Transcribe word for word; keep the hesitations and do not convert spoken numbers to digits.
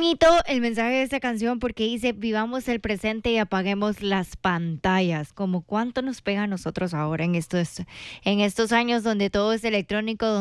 bonito el mensaje de esta canción porque dice, vivamos el presente y apaguemos las pantallas. Como cuánto nos pega a nosotros ahora en estos, en estos años donde todo es electrónico,